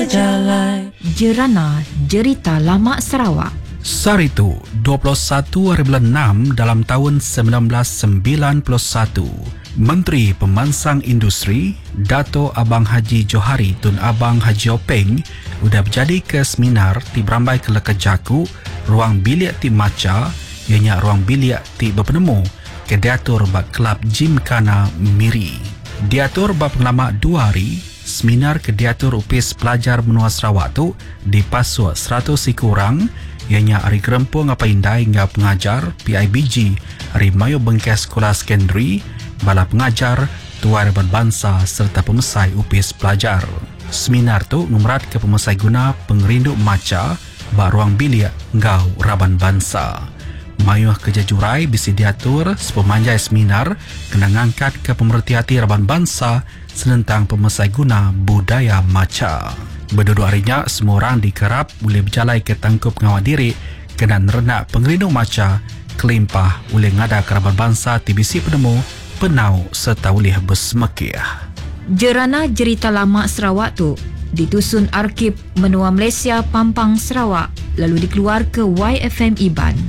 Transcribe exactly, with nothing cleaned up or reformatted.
berjalai. Jerana Jerita Lama Sarawak. Saritu, dua puluh satu hari bulan enam dalam tahun sembilan belas sembilan puluh satu, Menteri Pemansang Industri, Dato' Abang Haji Johari Tun Abang Haji Openg, sudah berjadi ke seminar ti berambai ke Lekejaku, ruang bilik ti maca, ianya ruang bilik ti berpenemu, ke diatur bak Kelab Gymkhana Miri. Diatur bak pengelama dua hari, seminar ke diatur upis pelajar menua Sarawak tu dipasuk seratus kurang, ianya hari kerempung apa indai hingga pengajar P I B G, hari Mayo Bengkes Sekolah Sekondari, bala pengajar, tuai Raban Bangsa serta pemesai upis pelajar. Seminar tu numerat ke pemesai guna pengerindu maca bak ruang bilik ngau Raban Bangsa. Mayuh kerja jurai bisi diatur sepemanjai seminar kena ngangkat ke pemerhati Raban Bangsa senentang pemesai guna budaya maca. Berdua harinya, semua orang dikerap boleh berjalai ke tangkup pengawal diri kena nerenak pengerindu maca, kelimpah boleh ngada kerabat bangsa T B C penemu, penau serta boleh bersemekih. Jerana Jerita Lama Sarawak tu ditusun Arkib Menua Malaysia Pampang Sarawak lalu dikeluar ke Y F M Iban.